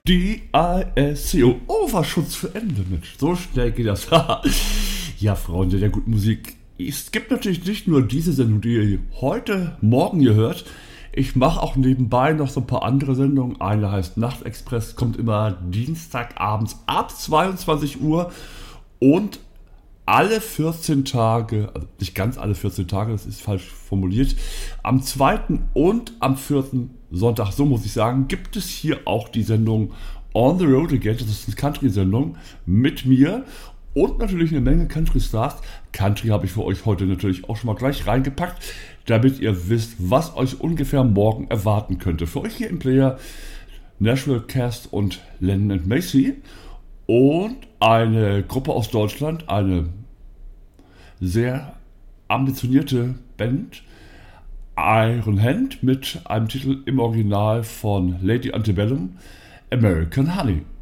DISCO. Overschutz für Ende, Mensch. So schnell geht das. Ja, Freunde der guten Musik. Es gibt natürlich nicht nur diese Sendung, die ihr heute Morgen hier hört. Ich mache auch nebenbei noch so ein paar andere Sendungen. Eine heißt Nachtexpress, kommt immer Dienstagabends ab 22 Uhr. Und alle 14 Tage, also nicht ganz alle 14 Tage, das ist falsch formuliert, am 2. und am 4. Sonntag, so muss ich sagen, gibt es hier auch die Sendung On the Road Again. Das ist eine Country-Sendung mit mir und natürlich eine Menge Country-Stars. Country habe ich für euch heute natürlich auch schon mal gleich reingepackt, damit ihr wisst, was euch ungefähr morgen erwarten könnte. Für euch hier im Player Nashville Cast und Lennon & Macy und eine Gruppe aus Deutschland, eine sehr ambitionierte Band, Iron Hand, mit einem Titel im Original von Lady Antebellum, American Honey.